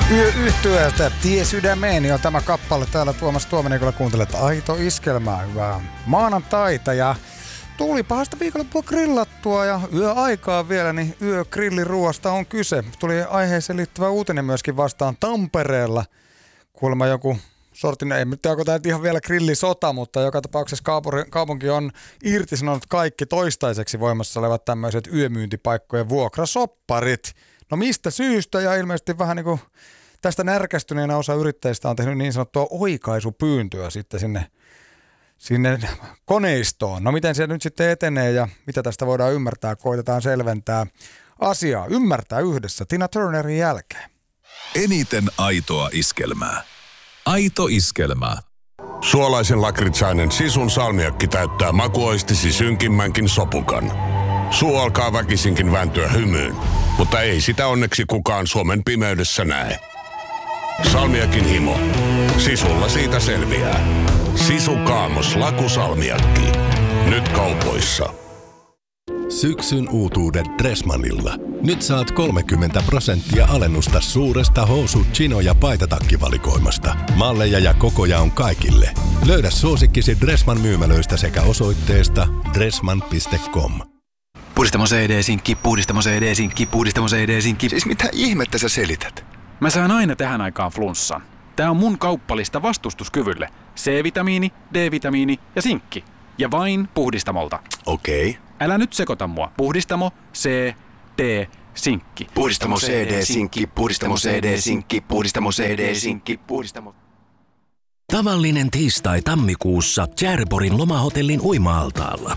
Yhtyeeltä Tie sydämeeni on tämä kappale täällä Tuomas Tuominen, kun kuuntelet Aito Iskelmää. Hyvää maanantaita ja tuli pahasta viikonloppua grillattua ja yöaikaa vielä, niin yögrilliruoasta on kyse. Tuli aiheeseen liittyvä uutinen myöskin vastaan Tampereella. Kuulemma joku sortin, ei nyt onko tämä ihan vielä grillisota, mutta joka tapauksessa kaupunki on irtisanonut kaikki toistaiseksi voimassa olevat tämmöiset yömyyntipaikkojen vuokrasopparit. No mistä syystä, ja ilmeisesti vähän niin kuin tästä närkästyneenä osa yrittäjistä on tehnyt niin sanottua oikaisupyyntöä sitten sinne koneistoon. No miten se nyt sitten etenee ja mitä tästä voidaan ymmärtää, koitetaan selventää asiaa. Ymmärtää yhdessä Tina Turnerin jälkeen. Eniten aitoa iskelmää. Aito iskelmää. Suolaisen lakritsainen Sisun salmiakki täyttää makuoistisi synkimmänkin sopukan. Suu alkaa väkisinkin vääntyä hymyyn, mutta ei sitä onneksi kukaan Suomen pimeydessä näe. Salmiakin himo. Sisulla siitä selviää. Sisu Kaamos lakusalmiakki. Nyt kaupoissa. Syksyn uutuudet Dressmannilla. Nyt saat 30% alennusta suuresta housu-, chino- ja paitatakkivalikoimasta. Malleja ja kokoja on kaikille. Löydä suosikkisi Dressmann myymälöistä sekä osoitteesta dressmann.com. Puhdistamo CD-sinkki, puhdistamo CD-sinkki, puhdistamo CD-sinkki. Siis mitä ihmettä sä selität? Mä saan aina tähän aikaan flunssan. Tää on mun kauppalista vastustuskyvylle. C-vitamiini, D-vitamiini ja sinkki. Ja vain Puhdistamolta. Okei. Älä nyt sekoita mua. Puhdistamo, C, D, sinkki. Puhdistamo CD-sinkki, puhdistamo CD-sinkki, puhdistamo CD-sinkki, puhdistamo... Tavallinen tiistai tammikuussa Tjäreporin lomahotellin uima-altaalla.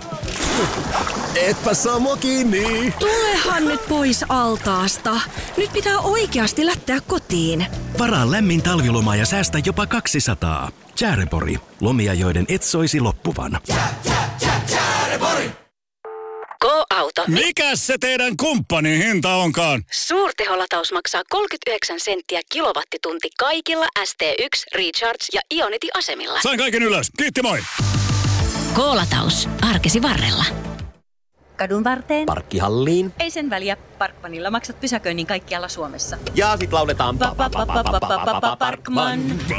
Etpä saa mua kiinni! Tulehan nyt pois altaasta. Nyt pitää oikeasti lähteä kotiin. Varaa lämmin talviloma ja säästä jopa 200. Tjärepori. Lomia, joiden et soisi loppuvan. Tjärepori! Go-auto. Mikäs se teidän kumppanin hinta onkaan? Suurteholataus maksaa 39 senttiä kilowattitunti kaikilla ST1, Recharge ja Ionity-asemilla. Sain kaiken ylös. Kiitti, moi! Go-lataus. Arkesi varrella. Kadun varteen. Parkkihalliin. Ei sen väliä. Parkmanilla maksat pysäköinnin kaikkialla Suomessa. Ja sit lauletaan Parkman.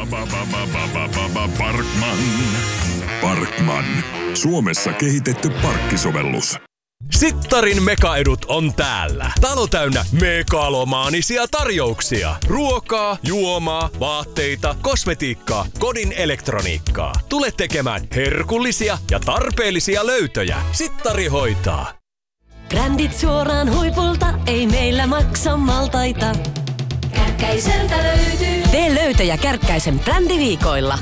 Parkman. Parkman. Suomessa kehitetty parkkisovellus. Sittarin megaedut on täällä. Talo täynnä megalomaanisia tarjouksia. Ruokaa, juomaa, vaatteita, kosmetiikkaa, kodin elektroniikkaa. Tule tekemään herkullisia ja tarpeellisia löytöjä. Sittari hoitaa. Brändit suoraan huipulta, ei meillä maksa maltaita. Kärkkäiseltä löytyy. Tee löytöjä Kärkkäisen brändiviikoilla.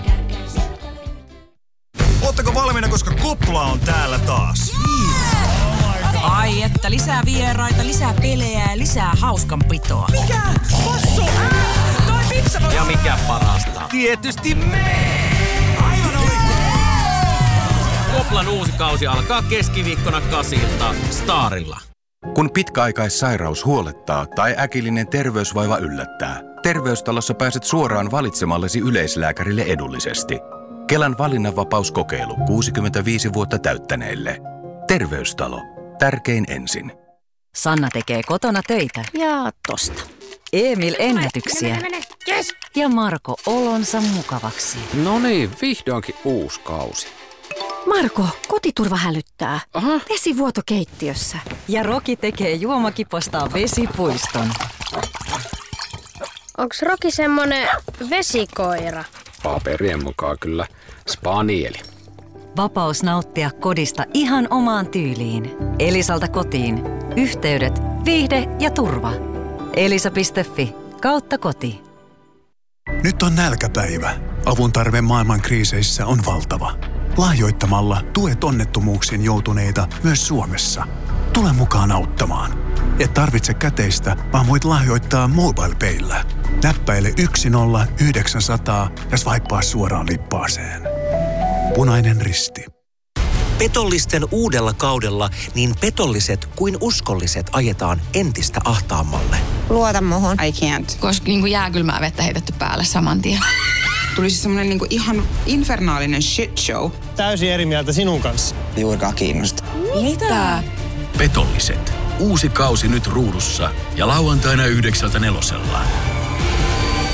Ootteko valmiina, koska kupla on täällä taas? Ai että, lisää vieraita, lisää pelejä ja lisää hauskanpitoa. Mikä? Possu! Toi pizza! Ja mikä parasta? Tietysti me! Aivan oikein! Kuplan uusi kausi alkaa keskiviikkona 8 Starilla. Kun pitkäaikaissairaus huolettaa tai äkillinen terveysvaiva yllättää, Terveystalossa pääset suoraan valitsemallesi yleislääkärille edullisesti. Kelan valinnanvapauskokeilu 65 vuotta täyttäneille. Terveystalo. Tärkein ensin. Sanna tekee kotona töitä. Ja tosta. Emil ennätyksiä. Mene. Yes. Ja Marko olonsa mukavaksi. No niin, vihdoinkin uusi kausi. Marko, kotiturva hälyttää. Aha. Vesivuoto keittiössä. Ja Roki tekee juomakipostaan vesipuiston. Onks Roki semmonen vesikoira? Paperien mukaan kyllä spanieli. Vapaus nauttia kodista ihan omaan tyyliin. Elisalta kotiin. Yhteydet, viihde ja turva. Elisa.fi/koti. Nyt on nälkäpäivä. Avun tarve maailman kriiseissä on valtava. Lahjoittamalla tuet onnettomuuksiin joutuneita myös Suomessa. Tule mukaan auttamaan. Et tarvitse käteistä, vaan voit lahjoittaa MobilePayllä. Näppäile 10900 ja swipea suoraan lippaaseen. Punainen Risti. Petollisten uudella kaudella niin petolliset kuin uskolliset ajetaan entistä ahtaammalle. Luota muhun. I can't. Koska jääkylmää vettä heitetty päälle saman tien. Tulisi semmoinen ihan infernaalinen shit show. Täysin eri mieltä sinun kanssa. Juurikaan kiinnosta. Mitä? Petolliset. Uusi kausi nyt ruudussa ja lauantaina 9:00.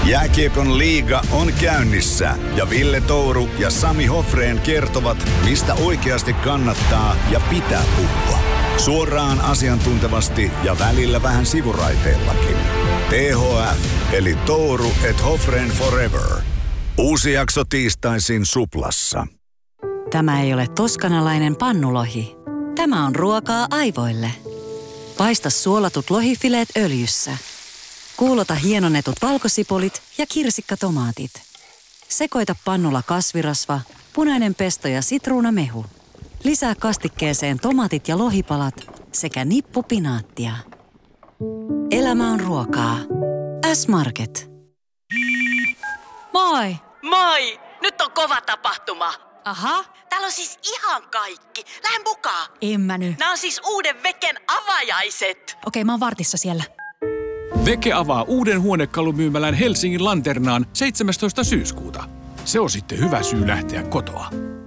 Jääkiekon liiga on käynnissä ja Ville Touru ja Sami Hofrén kertovat, mistä oikeasti kannattaa ja pitää puhua. Suoraan asiantuntevasti ja välillä vähän sivuraiteillakin. THF eli Touru et Hofrén Forever. Uusi jakso tiistaisin Suplassa. Tämä ei ole toskanalainen pannulohi. Tämä on ruokaa aivoille. Paista suolatut lohifileet öljyssä. Kuulota hienonnetut valkosipulit ja kirsikkatomaatit. Sekoita pannulla kasvirasva, punainen pesto ja sitruunamehu. Lisää kastikkeeseen tomaatit ja lohipalat sekä nippu pinaattia. Elämä on ruokaa. S-Market. Moi! Moi! Nyt on kova tapahtuma. Aha. Täällä on siis ihan kaikki. Lähden mukaan. En mä nyt. Nämä on siis uuden Veken avajaiset. Okei, mä oon vartissa siellä. Veke avaa uuden huonekalumyymälän Helsingin Lanternaan 17. syyskuuta. Se on sitten hyvä syy lähteä kotoa.